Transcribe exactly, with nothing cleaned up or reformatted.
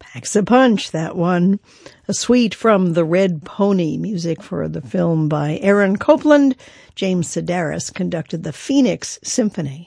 Packs a punch, that one. A suite from The Red Pony, music for the film by Aaron Copland. James Sedaris conducted the Phoenix Symphony.